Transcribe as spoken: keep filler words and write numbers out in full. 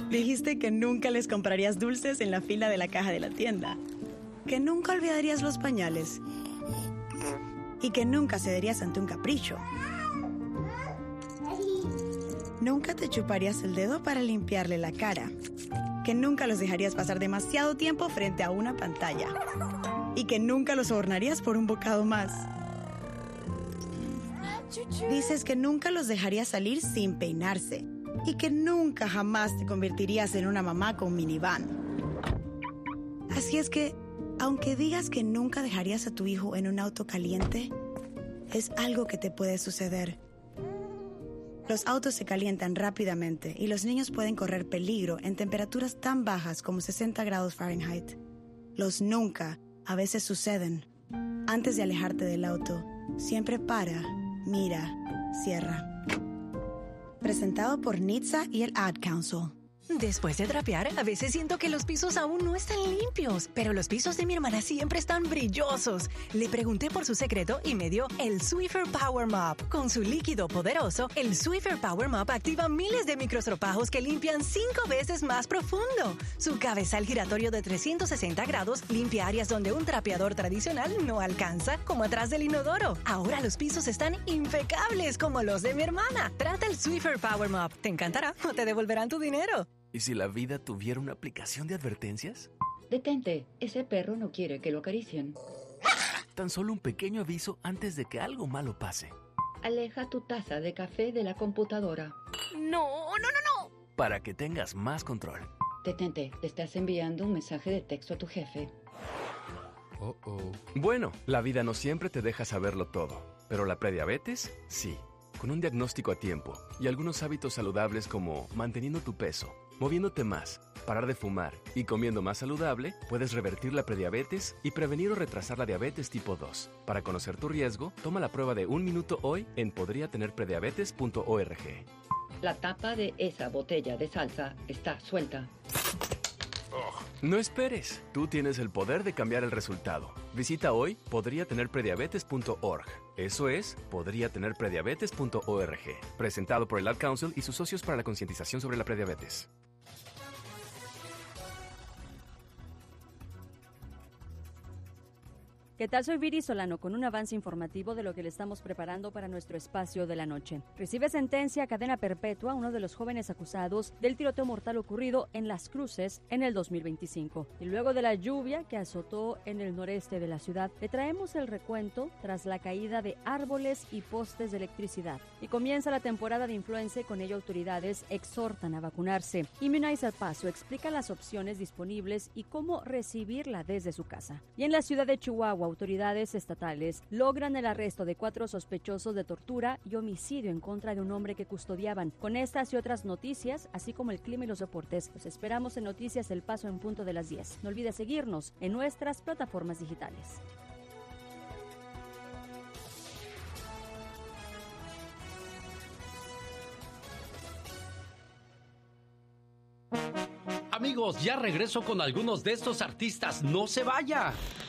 Dijiste que nunca les comprarías dulces en la fila de la caja de la tienda, que nunca olvidarías los pañales y que nunca cederías ante un capricho. Nunca te chuparías el dedo para limpiarle la cara, que nunca los dejarías pasar demasiado tiempo frente a una pantalla y que nunca los sobornarías por un bocado más. Dices que nunca los dejarías salir sin peinarse y que nunca jamás te convertirías en una mamá con minivan. Así es que, aunque digas que nunca dejarías a tu hijo en un auto caliente, es algo que te puede suceder. Los autos se calientan rápidamente y los niños pueden correr peligro en temperaturas tan bajas como sesenta grados Fahrenheit. Los nunca a veces suceden. Antes de alejarte del auto, siempre para, mira, cierra. Presentado por N H T S A y el Ad Council. Después de trapear, a veces siento que los pisos aún no están limpios, pero los pisos de mi hermana siempre están brillosos. Le pregunté por su secreto y me dio el Swiffer Power Mop. Con su líquido poderoso, el Swiffer Power Mop activa miles de microstropajos que limpian cinco veces más profundo. Su cabezal giratorio de trescientos sesenta grados limpia áreas donde un trapeador tradicional no alcanza, como atrás del inodoro. Ahora los pisos están impecables como los de mi hermana. Trata el Swiffer Power Mop. Te encantará o te devolverán tu dinero. ¿Y si la vida tuviera una aplicación de advertencias? Detente, ese perro no quiere que lo acaricien. Tan solo un pequeño aviso antes de que algo malo pase. Aleja tu taza de café de la computadora. No, no, no, no. Para que tengas más control. Detente, le estás enviando un mensaje de texto a tu jefe. Oh, oh. Bueno, la vida no siempre te deja saberlo todo, pero la prediabetes, sí. Con un diagnóstico a tiempo y algunos hábitos saludables como manteniendo tu peso, moviéndote más, parar de fumar y comiendo más saludable, puedes revertir la prediabetes y prevenir o retrasar la diabetes tipo dos. Para conocer tu riesgo, toma la prueba de un minuto hoy en podría tener prediabetes punto org. La tapa de esa botella de salsa está suelta. No esperes, tú tienes el poder de cambiar el resultado. Visita hoy podría tener prediabetes punto org. Eso es podría tener prediabetes punto org. Presentado por el Ad Council y sus socios para la concientización sobre la prediabetes. ¿Qué tal? Soy Viri Solano con un avance informativo de lo que le estamos preparando para nuestro espacio de la noche. Recibe sentencia a cadena perpetua uno de los jóvenes acusados del tiroteo mortal ocurrido en Las Cruces en el dos mil veinticinco. Y luego de la lluvia que azotó en el noreste de la ciudad, le traemos el recuento tras la caída de árboles y postes de electricidad. Y comienza la temporada de influenza y con ello autoridades exhortan a vacunarse. Immunize El Paso explica las opciones disponibles y cómo recibirla desde su casa. Y en la ciudad de Chihuahua, autoridades estatales logran el arresto de cuatro sospechosos de tortura y homicidio en contra de un hombre que custodiaban. Con estas y otras noticias, así como el clima y los deportes, los esperamos en Noticias El Paso en punto de las diez. No olvides seguirnos en nuestras plataformas digitales. Amigos, ya regreso con algunos de estos artistas. ¡No se vaya!